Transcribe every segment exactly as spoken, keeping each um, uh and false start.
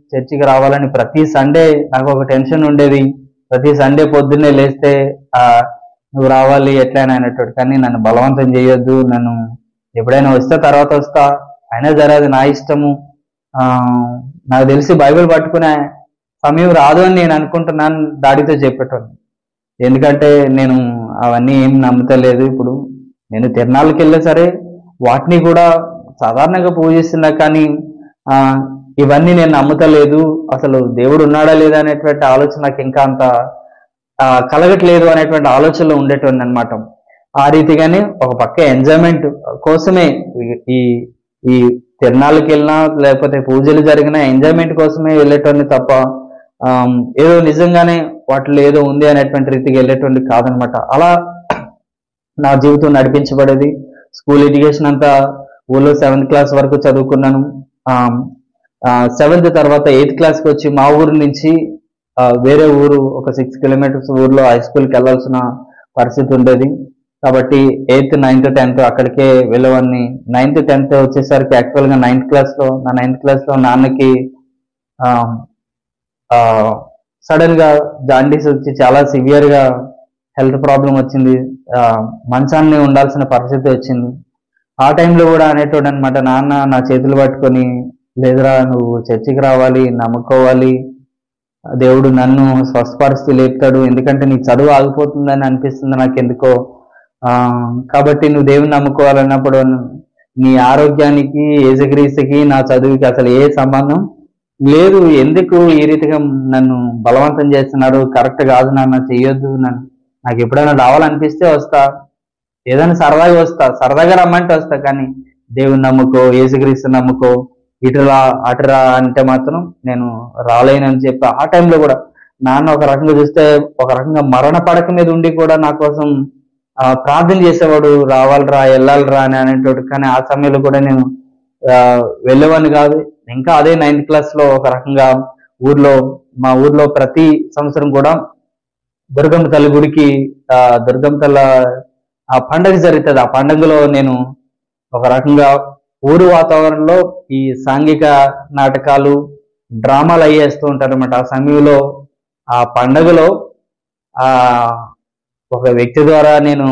చర్చికి రావాలని ప్రతి సండే నాకు ఒక టెన్షన్ ఉండేది. ప్రతి సండే పొద్దున్నే లేస్తే ఆ నువ్వు రావాలి ఎట్లయినా అనేటోడు. కానీ నన్ను బలవంతం చేయొద్దు, నన్ను ఎప్పుడైనా వస్తే తర్వాత వస్తా, అయినా సరే అది నా ఇష్టము. ఆ నాకు తెలిసి బైబిల్ పట్టుకునే సమయం రాదు అని నేను అనుకుంటున్నాను డాడీతో చెప్పేటోని. ఎందుకంటే నేను అవన్నీ ఏం నమ్ముతలేదు. ఇప్పుడు నేను తిరణాలకు వెళ్ళే సరే వాటిని కూడా సాధారణంగా పూజిస్తున్నా, కానీ ఆ ఇవన్నీ నేను నమ్ముతలేదు. అసలు దేవుడు ఉన్నాడా లేదా అనేటువంటి ఆలోచన నాకు ఇంకా అంత ఆ కలగట్లేదు అనేటువంటి ఆలోచనలో ఉండేటువంటి అనమాట. ఆ రీతిగానే ఒక పక్క ఎంజాయ్మెంట్ కోసమే ఈ ఈ తిరణాలకు వెళ్ళినా లేకపోతే పూజలు జరిగినా ఎంజాయ్మెంట్ కోసమే వెళ్ళేటోని తప్ప ఆ ఏదో నిజంగానే వాటిలో ఏదో ఉంది అనేటువంటి రీతికి వెళ్ళేటువంటి కాదనమాట. అలా నా జీవితం నడిపించబడేది. స్కూల్ ఎడ్యుకేషన్ అంతా ఊళ్ళో సెవెంత్ క్లాస్ వరకు చదువుకున్నాను. సెవెంత్ తర్వాత ఎయిత్ క్లాస్కి వచ్చి మా ఊరు నుంచి వేరే ఊరు ఒక సిక్స్ కిలోమీటర్స్ ఊర్లో హై స్కూల్కి వెళ్ళాల్సిన పరిస్థితి ఉండేది. కాబట్టి ఎయిత్ నైన్త్ టెన్త్ అక్కడికే వెళ్ళేవాడిని. నైన్త్ టెన్త్ వచ్చేసరికి యాక్చువల్గా నైన్త్ క్లాస్లో నా నైన్త్ క్లాస్లో నాన్నకి సడన్ గా జాండీస్ వచ్చి చాలా సివియర్ గా హెల్త్ ప్రాబ్లం వచ్చింది. మంచాన్ని ఉండాల్సిన పరిస్థితి వచ్చింది. ఆ టైంలో కూడా అనేటోడు అనమాట, నాన్న నా చేతులు పట్టుకొని, లేదురా నువ్వు చర్చికి రావాలి, నమ్ముకోవాలి, దేవుడు నన్ను స్వస్థపరిస్థితి లేపుతాడు, ఎందుకంటే నీకు చదువు ఆగిపోతుందని అనిపిస్తుంది నాకు ఎందుకో. ఆ కాబట్టి నువ్వు దేవుని నమ్ముకోవాలన్నప్పుడు నీ ఆరోగ్యానికి యేసుక్రీస్తుకి నా చదువుకి అసలు ఏ సంబంధం లేదు, ఎందుకు ఈ రీతిగా నన్ను బలవంతం చేస్తున్నారు, కరెక్ట్ కాదు నాన్న, చెయ్యొద్దు, నన్ను నాకు ఎప్పుడైనా రావాలనిపిస్తే వస్తా, ఏదైనా సరదాగా వస్తా, సరదాగా రమ్మంటే వస్తా, కానీ దేవుని నమ్ముకో, యేసుక్రీస్తు నమ్ముకో, ఇటురా అటురా అంటే మాత్రం నేను రాలేనని చెప్పి ఆ టైంలో కూడా నాన్న ఒక రకంగా చూస్తే ఒక రకంగా మరణ పడక మీద ఉండి కూడా నా కోసం ఆ ప్రార్థన చేసేవాడు, రావాలిరా వెళ్ళాలిరా అని అనేటోడు. కానీ ఆ సమయంలో కూడా నేను ఆ వెళ్ళేవాడిని కాదు. ఇంకా అదే నైన్త్ క్లాస్ లో ఒక రకంగా ఊర్లో మా ఊర్లో ప్రతి సంవత్సరం కూడా దుర్గమ్మ తల్లి గుడికి ఆ దుర్గమ్మ తల్ల ఆ పండగ జరుగుతుంది. ఆ పండుగలో నేను ఒక రకంగా ఊరు వాతావరణంలో ఈ సాంఘిక నాటకాలు డ్రామాలు అయ్యేస్తూ ఉంటారు అనమాట. ఆ సమయంలో ఆ పండగలో ఆ ఒక వ్యక్తి ద్వారా నేను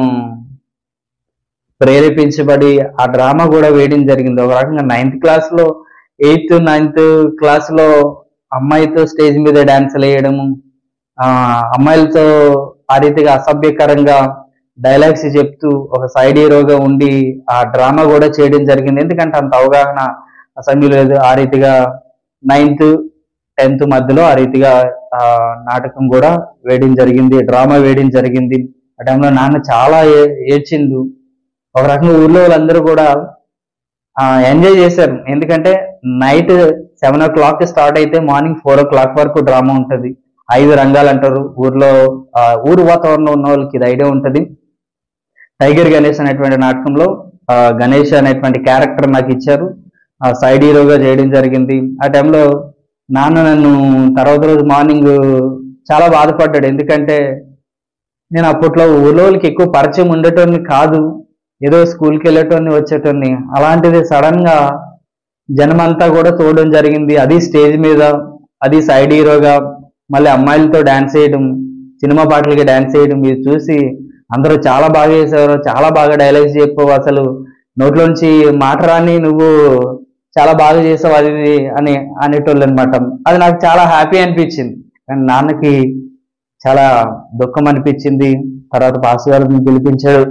ప్రేరేపించబడి ఆ డ్రామా కూడా వేయడం జరిగింది. ఒక రకంగా నైన్త్ క్లాస్ లో ఎయిత్ నైన్త్ క్లాస్ లో అమ్మాయితో స్టేజ్ మీద డాన్సులు వేయడము, ఆ అమ్మాయిలతో ఆ రీతిగా అసభ్యకరంగా డైలాగ్స్ చెప్తూ ఒక సైడ్ హీరోగా ఉండి ఆ డ్రామా కూడా చేయడం జరిగింది. ఎందుకంటే అంత అవగాహన ఆ సమయంలో లేదు. ఆ రీతిగా నైన్త్ టెన్త్ మధ్యలో ఆ రీతిగా ఆ నాటకం కూడా వేయడం జరిగింది, డ్రామా వేయడం జరిగింది. ఆ టైంలో నాన్న చాలా ఏడ్చిండు. ఒక రకంగా ఊర్లో వాళ్ళందరూ కూడా ఎంజాయ్ చేశారు. ఎందుకంటే నైట్ సెవెన్ ఓ క్లాక్ స్టార్ట్ అయితే మార్నింగ్ ఫోర్ ఓ క్లాక్ వరకు డ్రామా ఉంటుంది. ఐదు రంగాలు అంటారు ఊర్లో. ఊరు వాతావరణంలో ఉన్న వాళ్ళకి ఇది ఐడియా ఉంటుంది. టైగర్ గణేష్ అనేటువంటి నాటకంలో గణేష్ అనేటువంటి క్యారెక్టర్ నాకు ఇచ్చారు, సైడ్ హీరోగా చేయడం జరిగింది. ఆ టైంలో నాన్న నన్ను తర్వాత రోజు మార్నింగ్ చాలా బాధపడ్డాడు. ఎందుకంటే నేను అప్పట్లో ఊళ్ళో వాళ్ళకి ఎక్కువ పరిచయం ఉండేటోని కాదు, ఏదో స్కూల్కి వెళ్ళేటోని వచ్చేటోని. అలాంటిది సడన్ గా జనమంతా కూడా చూడడం జరిగింది, అది స్టేజ్ మీద, అది సైడ్ హీరోగా, మళ్ళీ అమ్మాయిలతో డాన్స్ చేయడం, సినిమా పాటలకి డాన్స్ చేయడం. ఇది చూసి అందరూ చాలా బాగా చేసేవారు, చాలా బాగా డైలాగ్స్ చెప్పావు, అసలు నోట్లోంచి మాట రాని నువ్వు చాలా బాగా చేసావు అది అని అనేటోళ్ళు అనమాట. అది నాకు చాలా హ్యాపీ అనిపించింది, కానీ నాన్నకి చాలా దుఃఖం అనిపించింది. తర్వాత పాస్టర్ గారిని పిలిపించాడు,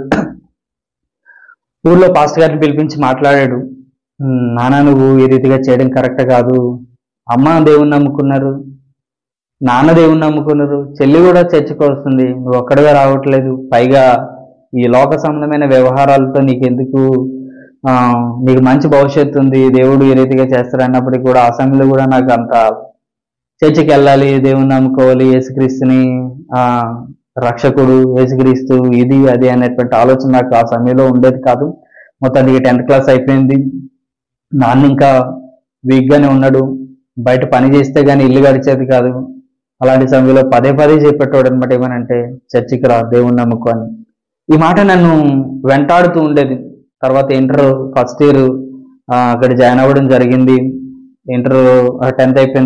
ఊర్లో పాస్టర్ గారిని పిలిపించి మాట్లాడాడు. నాన్న నువ్వు ఈ రీతిగా చేయడం కరెక్ట్ కాదు, అమ్మ దేవుని నమ్ముకున్నారు, నాన్న దేవుని నమ్ముకున్నారు, చెల్లి కూడా చర్చకు వస్తుంది, నువ్వు ఒక్కడిగా రావట్లేదు, పైగా ఈ లోక సంబంధమైన వ్యవహారాలతో నీకెందుకు, ఆ నీకు మంచి భవిష్యత్తు ఉంది, దేవుడు ఈ రీతిగా చేస్తారు అన్నప్పటికీ కూడా ఆ సమయంలో కూడా నాకు అంత చర్చికి వెళ్ళాలి, దేవుని నమ్ముకోవాలి, యేసుక్రీస్తుని ఆ రక్షకుడు, యేసుక్రీస్తు ఇది అది అనేటువంటి ఆలోచన నాకు ఆ సమయంలో ఉండేది కాదు. మొత్తానికి టెన్త్ క్లాస్ అయిపోయింది. నాన్న ఇంకా వీక్ గానే ఉన్నాడు, బయట పని చేస్తే గానీ ఇల్లు గడిచేది కాదు. అలాంటి సమయంలో పదే పదే చెప్పేటోడు అనమాట, ఏమనంటే చర్చికి రా, దేవుని నమ్ముకో అని. ఈ మాట నన్ను వెంటాడుతూ ఉండేది. తర్వాత ఇంటర్ ఫస్ట్ ఇయర్ అక్కడ జాయిన్ అవ్వడం జరిగింది. ఇంటర్ టెన్త్ అయిపోయింది.